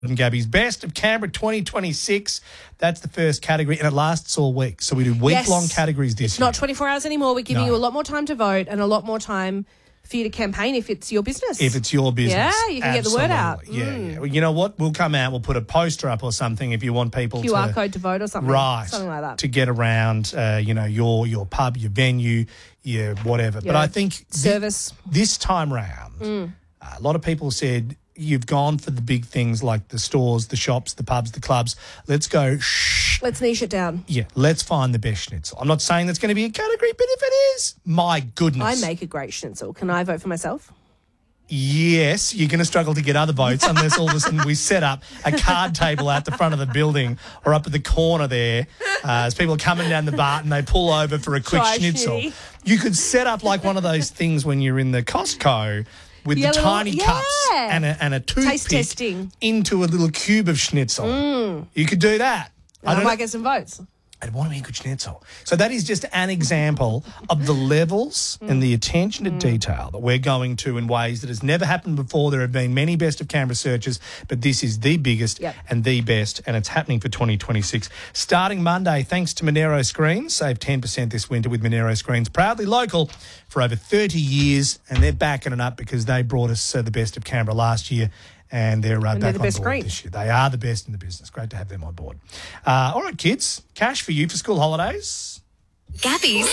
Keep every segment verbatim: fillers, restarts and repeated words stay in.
and Gabby's Best of Canberra twenty twenty-six. That's the first category, and it lasts all week. So we do week-long Yes. categories this It's year. not twenty-four hours anymore. We're giving No. you a lot more time to vote and a lot more time for you to campaign if it's your business. If it's your business. Yeah, you can get the word out. Absolutely. Yeah, Mm. yeah. Well, you know what? We'll come out, we'll put a poster up or something if you want people Q R to... code to vote or something. Right. Something like that. To get around, uh, you know, your your pub, your venue, your whatever. But Yeah. I think... thi- Service. this time round, Mm. uh, a lot of people said... You've gone for the big things like the stores, the shops, the pubs, the clubs. Let's go, shh. Let's niche it down. Yeah, let's find the best schnitzel. I'm not saying that's going to be a category, but if it is, my goodness. I make a great schnitzel. Can I vote for myself? Yes, you're going to struggle to get other votes unless all of a sudden we set up a card table out the front of the building or up at the corner there uh, as people are coming down the Barton, they pull over for a quick Try schnitzel. shitty. You could set up like one of those things when you're in the Costco with Yeah, the little- tiny yeah. cups and a, and a toothpick testing. into a little cube of schnitzel. You could do that. I, don't might know. get some votes. I'd want to be a good schnitzel. So that is just an example of the levels and the attention to detail that we're going to in ways that has never happened before. There have been many Best of Canberra searches, but this is the biggest Yep. and the best, and it's happening for twenty twenty-six. Starting Monday, thanks to Monero Screens. Save ten percent this winter with Monero Screens. Proudly local for over thirty years, and they're backing it up because they brought us uh, the Best of Canberra last year. And they're uh, And back they're the on best board screen. this year. They are the best in the business. Great to have them on board. Uh, all right, kids, cash for you for school holidays. Gabby's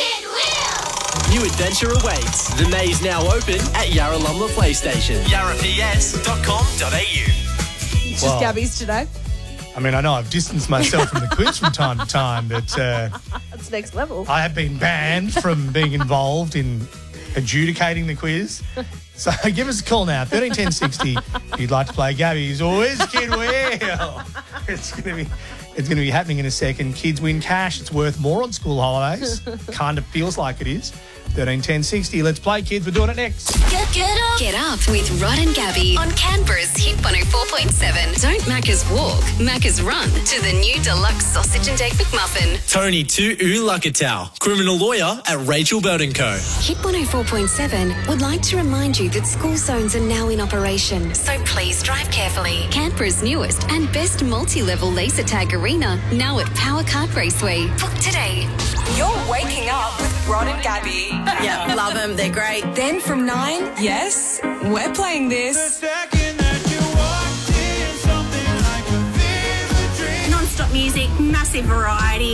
New adventure awaits. The maze now open at Yarralumla PlayStation. yarra p s dot com dot a u. It's Well- just Gabby's today. I mean, I know I've distanced myself from the quiz from time to time, but uh, That's next level. I have been banned from being involved in adjudicating the quiz. So give us a call now, thirteen ten sixty. If you'd like to play Gabby's Always Kid Will. It's going to be... It's going to be happening in a second. Kids win cash. It's worth more on school holidays. Kind of feels like it is. thirteen ten sixty. Let's play, kids. We're doing it next. Get, get up. Get up with Rod and Gabby on Canberra's Hit one oh four point seven. Don't Macca's walk, Macca's run to the new deluxe sausage and egg McMuffin. Tony Tu'u Lakatau, criminal lawyer at Rachel Bird and Co. Hit one oh four point seven would like to remind you that school zones are now in operation, so please drive carefully. Canberra's newest and best multi-level laser tag arena, now at Power Kart Raceway. Book today. You're waking up with Rod and Gabby. Yeah, love them. They're great. Then from nine, yes, we're playing this. Non-stop music, massive variety.